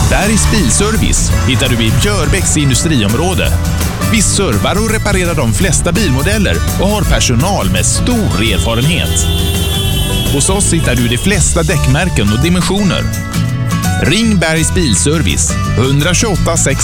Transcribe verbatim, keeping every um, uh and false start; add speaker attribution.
Speaker 1: Bergs Bilservice hittar du i Björbäcks industriområde. Vi servar och reparerar de flesta bilmodeller och har personal med stor erfarenhet. Hos oss hittar du de flesta däckmärken och dimensioner. Ring Bergs Bilservice ett två åtta sex